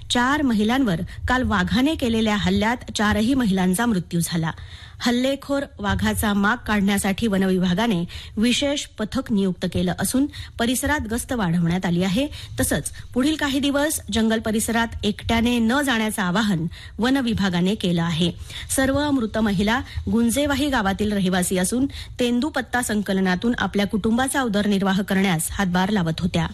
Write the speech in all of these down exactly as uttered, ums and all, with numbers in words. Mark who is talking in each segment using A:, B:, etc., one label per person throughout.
A: चार महिलांवर काल वाघाने केलेल्या हल्ल्यात चारही महिलांचा मृत्यू झाला. हल्लेखोर वाघाचा माग काढण्यासाठी वनविभागाने विशेष पथक नियुक्त केलं असून परिसरात गस्त वाढवण्यात आली आहे. तसंच पुढील काही दिवस जंगल परिसरात एकट्याने न जाण्याचं आवाहन वनविभागाने केलं आहे. सर्व मृत महिला गुंजेवाही गावातील रहिवासी असून तेंदूपत्ता संकलनातून आपल्या कुटुंबाचा उदरनिर्वाह करण्यास हातभार लावत होत्या.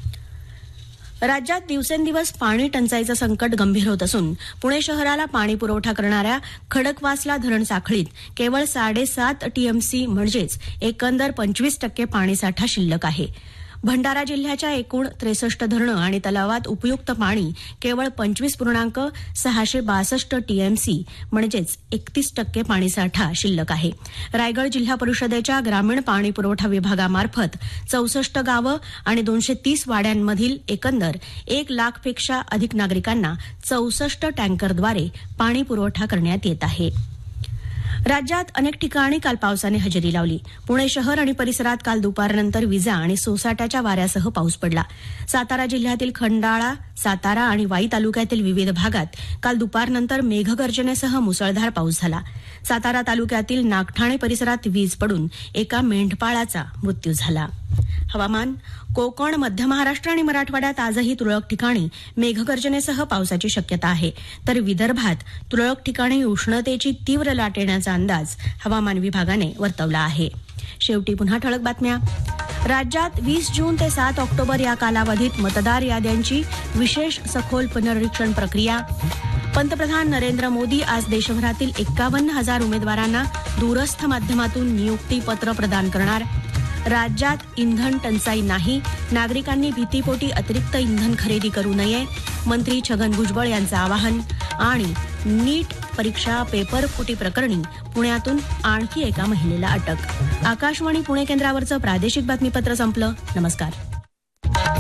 A: राज्यात दिवसेंदिवस पाणी टंचाईचं संकट गंभीर होत असून पुणे शहराला पाणी पुरवठा करणाऱ्या खडकवासला धरण साखळीत केवळ साडेसात टीएमसी म्हणजेच एकंदर पंचवीस टक्के पाणीसाठा शिल्लक आहे. भंडारा जिल्ह्याच्या एकूण त्रेसष्ट धरणं आणि तलावात उपयुक्त पाणी केवळ पंचवीस पूर्णांक सहाशे बासष्ट टीएमसी म्हणजेच एकतीस टक्के पाणीसाठा शिल्लक आहे. रायगड जिल्हा परिषदेच्या ग्रामीण पाणी पुरवठा विभागामार्फत चौसष्ट गावं आणि दोनशे तीस वाड्यांमधील एकंदर एक लाखपेक्षा अधिक नागरिकांना चौसष्ट टँकरद्वारे पाणी पुरवठा करण्यात येत आहे. राज्यात अनेक ठिकाणी काल पावसाने हजेरी लावली. पुणे शहर आणि परिसरात काल दुपारनंतर विजा आणि सोसाट्याच्या वाऱ्यासह पाऊस पडला. सातारा जिल्ह्यातील खंडाळा, सातारा आणि वाई तालुक्यातील विविध भागात काल दुपारनंतर मेघगर्जनेसह मुसळधार पाऊस झाला. सातारा तालुक्यातील नागठाणे परिसरात वीज पडून एका मेंढपाळाचा मृत्यू झाला. हवामान. कोकण, मध्य महाराष्ट्र आणि मराठवाड्यात आजही तुरळक ठिकाणी मेघगर्जनेसह पावसाची शक्यता आहे. तर विदर्भात तुरळक ठिकाणी उष्णतेची तीव्र लाट येण्याचा अंदाज हवामान विभागाने वर्तवला आहे. शेवटी पुन्हा ठळक बातम्या. राज्यात वीस जून ते सात ऑक्टोबर या कालावधीत मतदार याद्यांची विशेष सखोल पुनर्निरीक्षण प्रक्रिया. पंतप्रधान नरेंद्र मोदी आज देशभरातील एक्कावन्न हजार उमेदवारांना दूरस्थ माध्यमातून नियुक्तीपत्र प्रदान करणार. राज्यात इंधन टंचाई नाही, नागरिकांनी भीतीपोटी अतिरिक्त इंधन खरेदी करू नये, मंत्री छगन भुजबळ यांचं आवाहन. आणि नीट परीक्षा पेपर फुटी प्रकरणी पुण्यातून आणखी एका महिलेला अटक. आकाशवाणी पुणे केंद्रावरचं प्रादेशिक बातमीपत्र संपलं. नमस्कार.